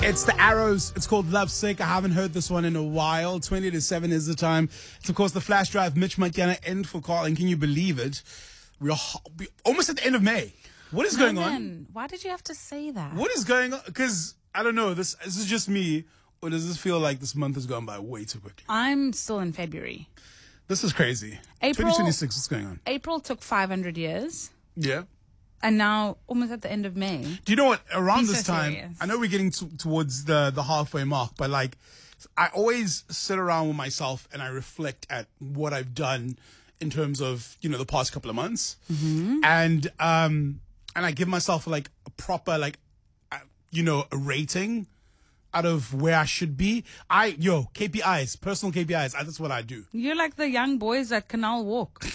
It's the Arrows. It's called Lovesick. I haven't heard this one in a while. 20 to 7 is the time. It's, of course, the flash drive. Mitch Matyana in for calling. Can you believe it? We're almost at the end of May. What is going on? Why did you have to say that? What is going on? Because, I don't know, this is just me, or does this feel like this month has gone by way too quickly? I'm still in February. This is crazy. April, 2026, what's going on? April took 500 years. Yeah. And now, almost at the end of May. Do you know what? Around Be this so time, serious. I know we're getting towards the halfway mark, but like, I always sit around with myself and I reflect at what I've done in terms of, you know, the past couple of months. Mm-hmm. And I give myself like a proper, like, a rating out of where I should be. KPIs, personal KPIs, that's what I do. You're like the young boys at Canal Walk.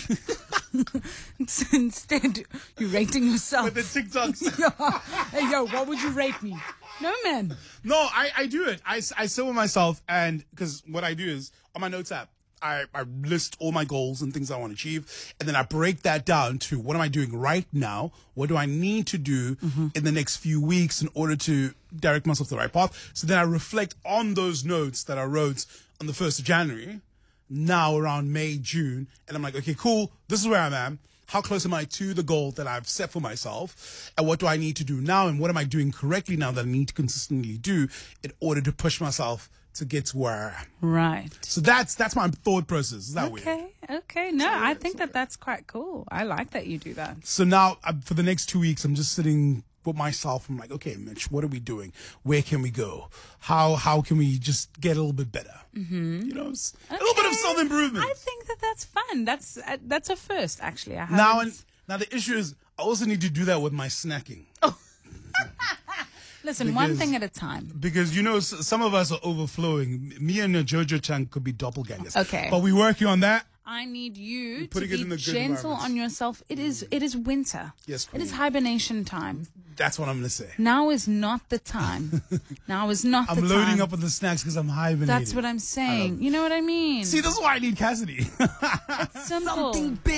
Instead, you're rating yourself. With the TikToks. Yeah. Hey, what would you rate me? No, man. No, I do it. I sit with myself, and because what I do is on my notes app, I list all my goals and things I want to achieve, and then I break that down to what am I doing right now? What do I need to do in the next few weeks in order to direct myself to the right path? So then I reflect on those notes that I wrote on the 1st of January, now around May, June, and I'm like, okay, cool, this is where I'm at. How close am I to the goal that I've set for myself? And what do I need to do now? And what am I doing correctly now that I need to consistently do in order to push myself to get to where I am? Right. So that's my thought process. Is that weird? Okay. No, I think that's quite cool. I like that you do that. So now, for the next 2 weeks, I'm just sitting with myself. I'm like, okay, Mitch, what are we doing? Where can we go? How can we just get a little bit better? Mm-hmm. You know, a little bit of self-improvement. I think that's fun. That's a first, actually. Now the issue is, I also need to do that with my snacking. Oh. Listen, one thing at a time. Because, you know, some of us are overflowing. Me and Jojo Chang could be doppelgangers. Okay. But we're working on that. I need you to Putting it be in the good gentle environment. on yourself. It is winter. Yes, It Queen. is hibernation time. That's what I'm going to say. Now is not the time. Now is not the time. I'm loading up on the snacks because I'm hibernating. That's what I'm saying. You know what I mean? See, this is why I need Cassidy. It's simple. Something big.